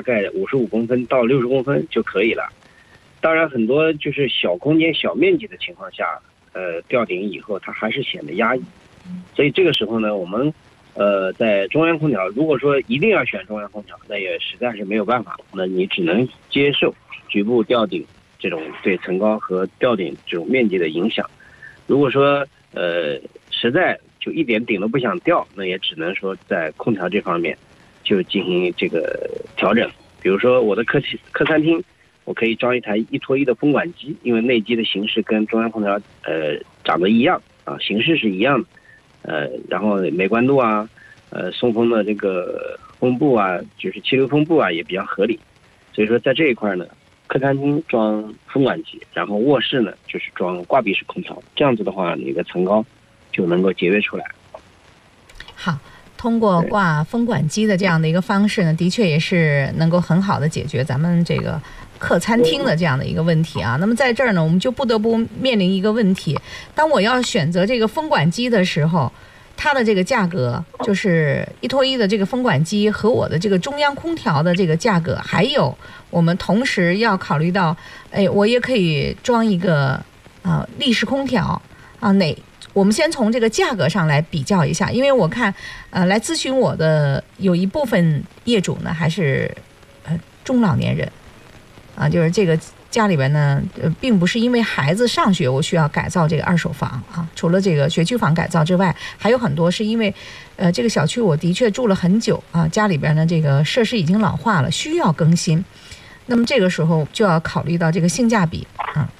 概55公分到60公分就可以了。当然，很多就是小空间、小面积的情况下，吊顶以后它还是显得压抑。所以这个时候呢，我们在中央空调，如果说一定要选中央空调，那也实在是没有办法，那你只能接受局部吊顶这种对层高和吊顶这种面积的影响。如果说实在就一点顶都不想吊，那也只能说在空调这方面就进行这个调整。比如说我的客餐厅，我可以装一台1拖1的风管机，因为内机的形式跟中央空调长得一样啊，形式是一样的。然后美观度啊，送风的这个风布啊，就是气流风布啊也比较合理。所以说在这一块呢，客餐厅装风管机，然后卧室呢就是装挂壁式空调，这样子的话，你的层高就能够节约出来。 好，通过挂风管机的这样的一个方式呢，的确也是能够很好的解决咱们这个客餐厅的这样的一个问题啊。那么在这儿呢，我们就不得不面临一个问题：当我要选择这个风管机的时候，它的这个价格，就是1拖1的这个风管机和我的这个中央空调的这个价格，还有我们同时要考虑到，我也可以装一个立式空调啊，我们先从这个价格上来比较一下，因为我看来咨询我的有一部分业主呢还是中老年人啊，就是这个家里边呢并不是因为孩子上学我需要改造这个二手房啊，除了这个学区房改造之外，还有很多是因为这个小区我的确住了很久啊，家里边呢这个设施已经老化了，需要更新。那么这个时候就要考虑到这个性价比啊。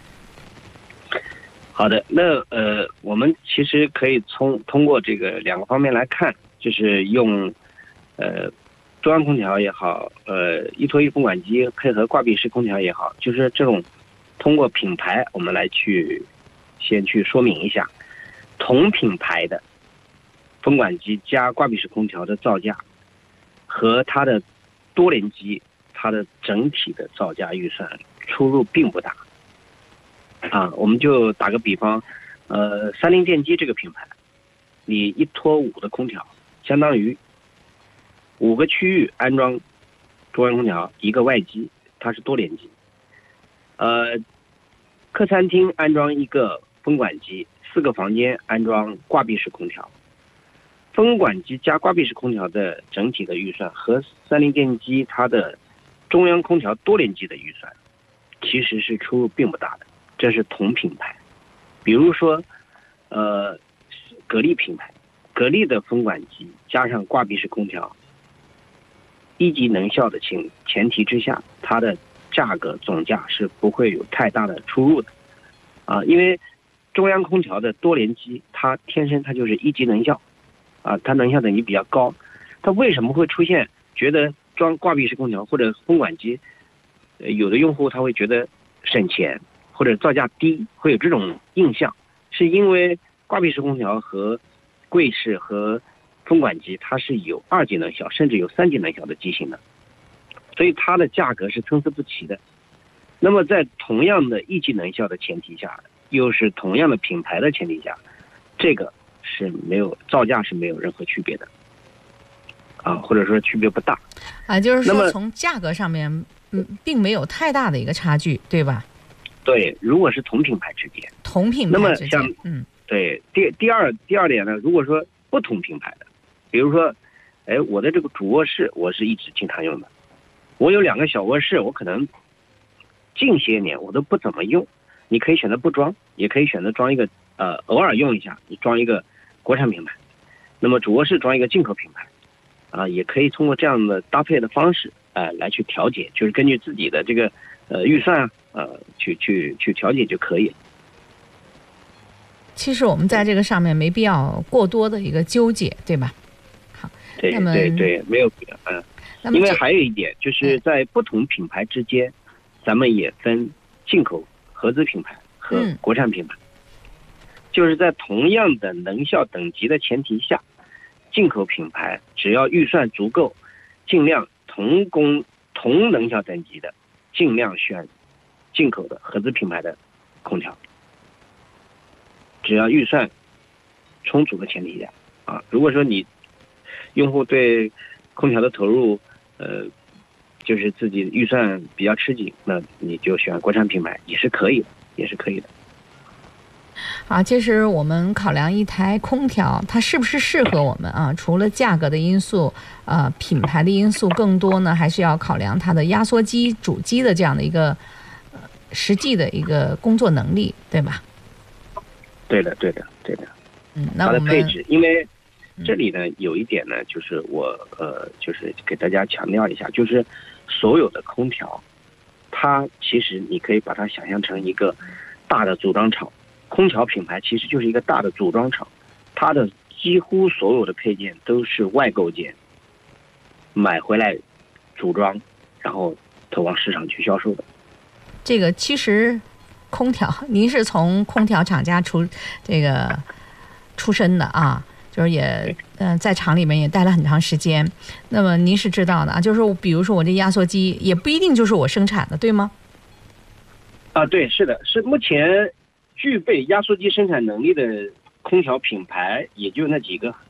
好的，那我们其实可以通过这个2个方面来看，就是用中央空调也好，1拖1风管机配合挂壁式空调也好，就是这种通过品牌我们来先去说明一下，同品牌的风管机加挂壁式空调的造价和它的多联机它的整体的造价预算出入并不大。我们就打个比方，三菱电机这个品牌，你1拖5的空调，相当于5个区域安装中央空调，1个外机，它是多联机。客餐厅安装1个风管机，4个房间安装挂壁式空调。风管机加挂壁式空调的整体的预算和三菱电机它的中央空调多联机的预算，其实是出入并不大的。这是同品牌。比如说格力品牌，格力的风管机加上挂壁式空调，1级能效的前提之下，它的价格总价是不会有太大的出入的因为中央空调的多联机它天生它就是1级能效它能效等级比较高。它为什么会出现觉得装挂壁式空调或者风管机有的用户他会觉得省钱或者造价低，会有这种印象，是因为挂壁式空调和柜式和风管机它是有2级能效甚至有3级能效的机型的，所以它的价格是参差不齐的。那么在同样的1级能效的前提下，又是同样的品牌的前提下，这个是没有造价是没有任何区别的或者说区别不大就是说从价格上面并没有太大的一个差距，对吧？ 对，如果是同品牌之间，那么像对第二点呢，如果说不同品牌的，比如说我的这个主卧室我是一直经常用的，我有2个小卧室，我可能近些年我都不怎么用，你可以选择不装，也可以选择装一个偶尔用一下，你装一个国产品牌，那么主卧室装一个进口品牌也可以通过这样的搭配的方式来去调节，就是根据自己的这个预算去调节就可以了。 其实我们在这个上面没必要过多的一个纠结，对吧？好， 对，没有必要因为还有一点就是在不同品牌之间，咱们也分进口合资品牌和国产品牌，就是在同样的能效等级的前提下，进口品牌只要预算足够，尽量同能效等级的，尽量选进口的合资品牌的空调，只要预算充足的前提下如果说你用户对空调的投入就是自己预算比较吃紧，那你就选国产品牌也是可以的，也是可以的。 好，其实我们考量一台空调，它是不是适合我们啊？除了价格的因素，品牌的因素，更多呢还是要考量它的压缩机、主机的这样的一个实际的一个工作能力，对吧？ 对的。 那它的配置，因为这里呢有一点呢，就是我就是给大家强调一下，就是所有的空调，它其实你可以把它想象成一个大的组装厂。空调品牌其实就是一个大的组装厂，它的几乎所有的配件都是外购件，买回来组装，然后投往市场去销售的。 这个其实空调，您是从空调厂家出身的啊，就是也在厂里面也待了很长时间。那么您是知道的啊，就是比如说我这压缩机也不一定就是我生产的，对吗？ 对，是的，是目前具备压缩机生产能力的空调品牌也就那几个，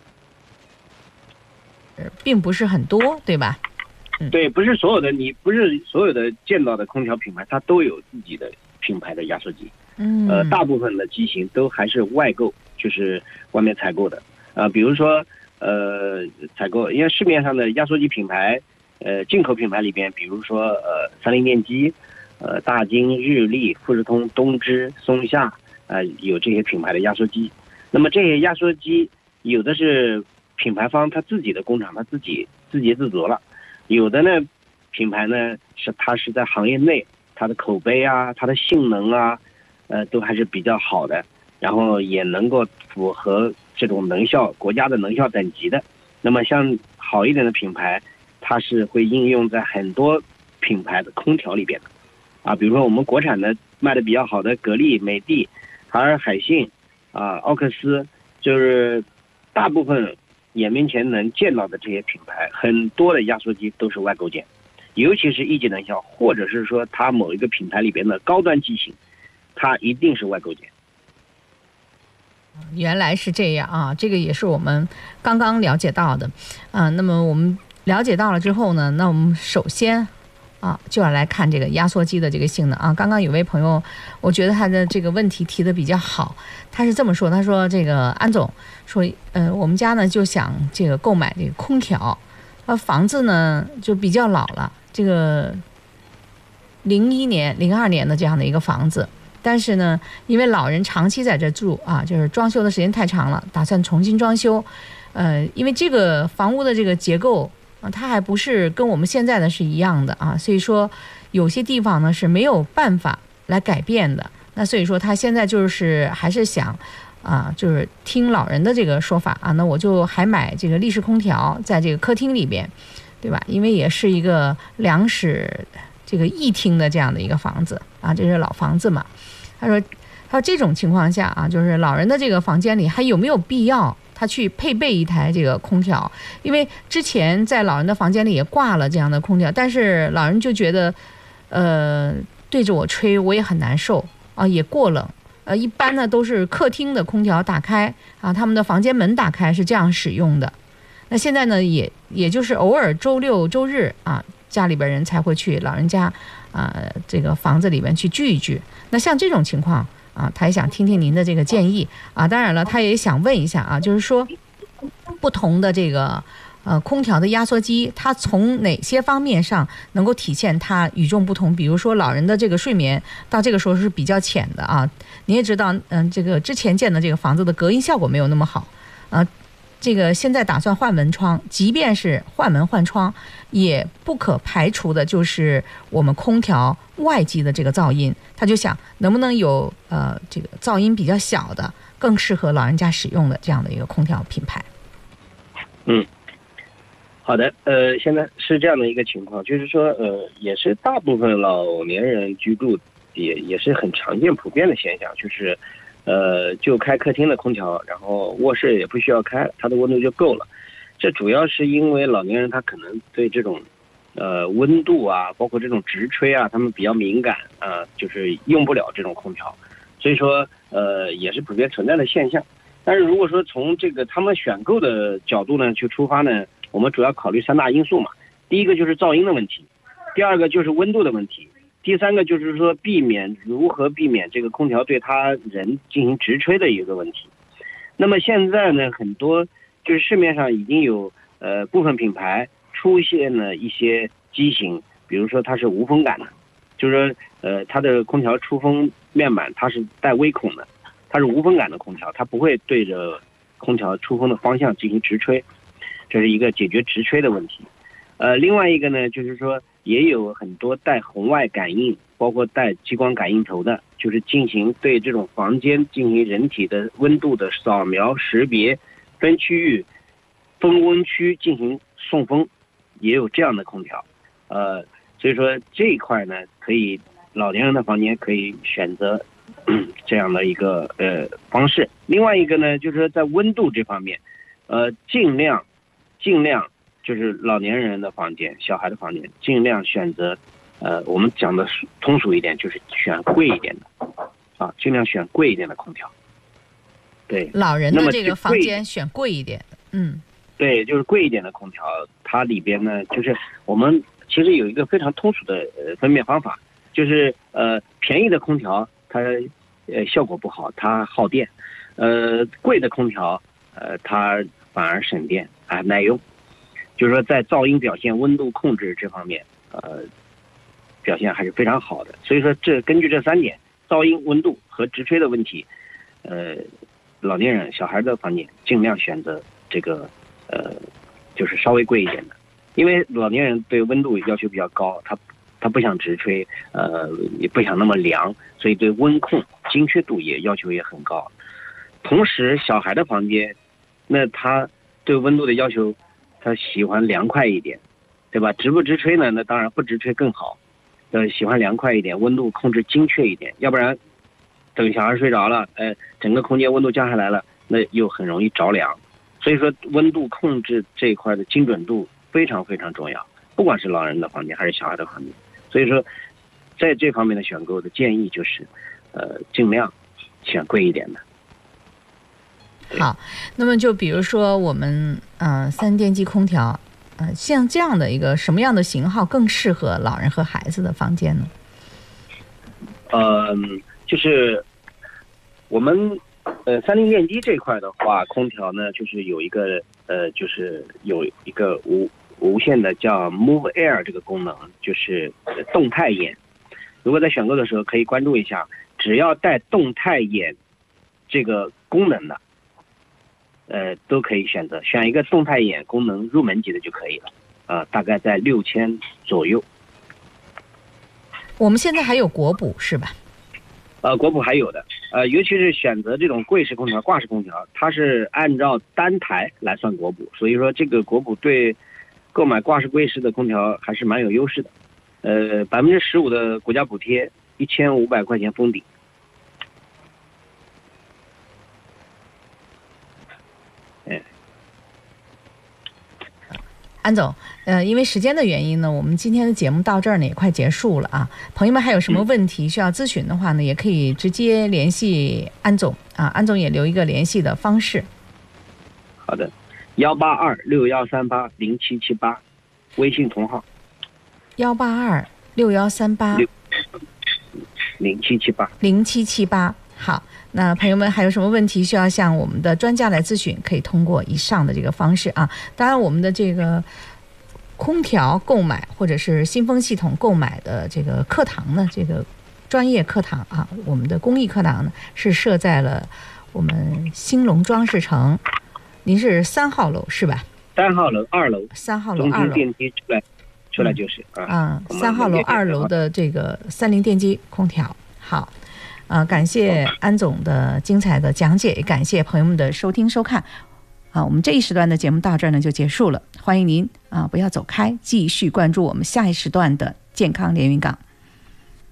并不是很多，对吧？ 对，不是所有的见到的空调品牌，它都有自己的品牌的压缩机。大部分的机型都还是外购，就是外面采购的。比如说采购，因为市面上的压缩机品牌，进口品牌里边，比如说三菱电机、大金、日立、富士通、东芝、松下，有这些品牌的压缩机。那么这些压缩机有的是品牌方他自己的工厂，他自给自足了。有的呢，品牌呢它是在行业内，它的口碑啊，它的性能啊，都还是比较好的，然后也能够符合这种能效国家的能效等级的。那么像好一点的品牌，它是会应用在很多品牌的空调里边的，比如说我们国产的卖的比较好的格力、美的、海尔、海信奥克斯，就是大部分眼面前能见到的这些品牌，很多的压缩机都是外购件，尤其是一级能效，或者是说它某一个品牌里边的高端机型，它一定是外购件。 原来是这样啊，这个也是我们刚刚了解到的。那么我们了解到了之后呢，那我们首先就要来看这个压缩机的这个性能啊。刚刚有位朋友，我觉得他的这个问题提得比较好，他是这么说，他说这个安总说，我们家呢就想这个购买这个空调，房子呢就比较老了，这个01年、02年的这样的一个房子，但是呢，因为老人长期在这住就是装修的时间太长了，打算重新装修，因为这个房屋的这个结构。它还不是跟我们现在的是一样的所以说有些地方呢是没有办法来改变的。那所以说他现在就是还是想就是听老人的这个说法那我就还买这个立式空调在这个客厅里边，对吧？因为也是一个2室这个1厅的这样的一个房子这是老房子嘛。他说这种情况下就是老人的这个房间里还有没有必要他去配备一台这个空调？因为之前在老人的房间里也挂了这样的空调，但是老人就觉得对着我吹我也很难受也过冷。一般呢都是客厅的空调打开他们的房间门打开是这样使用的。那现在呢也就是偶尔周六周日家里边人才会去老人家这个房子里面去聚一聚。那像这种情况他也想听听您的这个建议当然了，他也想问一下就是说不同的这个空调的压缩机，它从哪些方面上能够体现它与众不同？比如说老人的这个睡眠到这个时候是比较浅的你也知道这个之前建的这个房子的隔音效果没有那么好这个现在打算换门窗，即便是换门换窗，也不可排除的就是我们空调外机的这个噪音。他就想能不能有这个噪音比较小的，更适合老人家使用的这样的一个空调品牌。 好的，现在是这样的一个情况，就是说也是大部分老年人居住也是很常见普遍的现象，就是就开客厅的空调，然后卧室也不需要开，它的温度就够了。这主要是因为老年人他可能对这种温度包括这种直吹他们比较敏感就是用不了这种空调，所以说也是普遍存在的现象。但是如果说从这个他们选购的角度呢去出发呢，我们主要考虑3大因素嘛。 第一个就是噪音的问题，第二个就是温度的问题，第三个就是说如何避免这个空调对他人进行直吹的一个问题。那么现在呢，很多就是市面上已经有部分品牌出现了一些机型，比如说它是无风感的，就是说它的空调出风面板它是带微孔的，它是无风感的空调，它不会对着空调出风的方向进行直吹，这是一个解决直吹的问题。另外一个呢，就是说也有很多带红外感应，包括带激光感应头的，就是进行对这种房间进行人体的温度的扫描识别，分区域分温区进行送风，也有这样的空调。所以说这一块呢，可以老年人的房间可以选择这样的一个方式。另外一个呢，就是说在温度这方面，尽量就是老年人的房间、小孩的房间，尽量选择我们讲的通俗一点，就是选贵一点的啊，尽量选贵一点的空调。对， 老人的这个房间选贵一点， 对，就是贵一点的空调，它里边呢，就是我们其实有一个非常通俗的分辨方法，就是便宜的空调它效果不好，它耗电，贵的空调它反而省电还耐用，就是说在噪音表现、温度控制这方面表现还是非常好的。所以说根据这3点，噪音、温度和直吹的问题，老年人、小孩的房间尽量选择这个就是稍微贵一点的，因为老年人对温度要求比较高，他不想直吹，也不想那么凉，所以对温控精确度要求也很高。同时小孩的房间，那他对温度的要求，他喜欢凉快一点，对吧？直不直吹呢？那当然不直吹更好，喜欢凉快一点，温度控制精确一点，要不然等小孩睡着了，整个空间温度降下来了，那又很容易着凉。所以说温度控制这一块的精准度非常非常重要，不管是老人的房间还是小孩的房间。所以说在这方面的选购的建议就是尽量选贵一点的。 好，那么就比如说我们3电机空调像这样的一个什么样的型号更适合老人和孩子的房间呢？ 就是我们30电机这块的话，空调呢就是有一个就是有一个无线的叫 Move Air 这个功能，就是动态眼。如果在选购的时候可以关注一下，只要带动态眼这个功能的都可以选一个动态眼功能入门级的就可以了，大概在6000左右。 我们现在还有国补是吧？ 国补还有的，尤其是选择这种柜式空调、挂式空调，它是按照单台来算国补，所以说这个国补对购买挂式、柜式的空调还是蛮有优势的。15%的国家补贴，1500块钱封顶。 安总，因为时间的原因呢，我们今天的节目到这儿呢也快结束了啊。朋友们还有什么问题需要咨询的话呢，也可以直接联系安总啊，安总也留一个联系的方式。 好的，18261380778，微信同号。 18261380778。好，那朋友们还有什么问题需要向我们的专家来咨询，可以通过以上的这个方式啊。当然我们的这个空调购买或者是新风系统购买的这个课堂呢，这个专业课堂啊，我们的公益课堂呢是设在了我们兴隆装饰城，您是3号楼是吧 ？3号楼2楼 ，3号楼2楼， 电梯出来就是 3号楼2楼的这个30电机空调。好。感谢安总的精彩的讲解，也感谢朋友们的收听收看。我们这一时段的节目到这儿呢就结束了，欢迎您不要走开，继续关注我们下一时段的健康连云港。